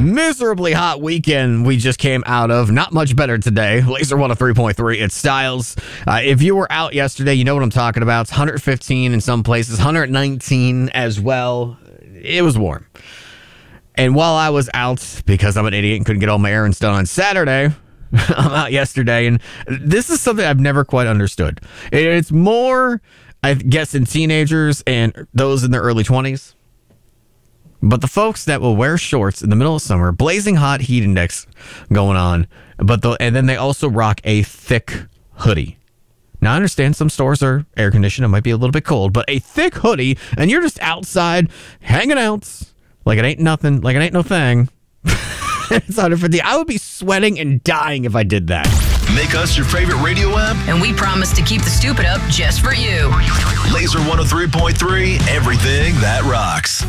miserably hot weekend we just came out of. Not much better today. Laser 103.3. It's Styles. If you were out yesterday, you know what I'm talking about. It's 115 in some places, 119 as well. It was warm. And while I was out, because I'm an idiot and couldn't get all my errands done on Saturday, I'm out yesterday, and this is something I've never quite understood. It's more, I guess, in teenagers and those in their early 20s. But the folks that will wear shorts in the middle of summer, blazing hot heat index going on, and then they also rock a thick hoodie. Now, I understand some stores are air conditioned. It might be a little bit cold, but a thick hoodie, and you're just outside hanging out like it ain't nothing, like it ain't no thing. It's 150. I would be sweating and dying if I did that. Make us your favorite radio app, and we promise to keep the stupid up just for you. Laser 103.3, everything that rocks.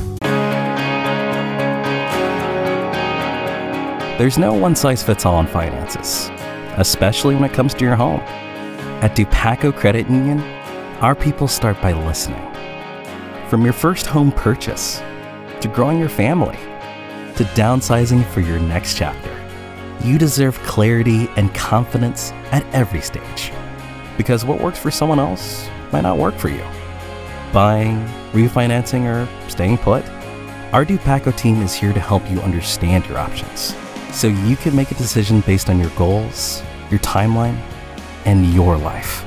There's no one-size-fits-all on finances, especially when it comes to your home. At Dupaco Credit Union, our people start by listening. From your first home purchase, to growing your family, to downsizing for your next chapter, you deserve clarity and confidence at every stage. Because what works for someone else might not work for you. Buying, refinancing, or staying put, our Dupaco team is here to help you understand your options, so you can make a decision based on your goals, your timeline, and your life.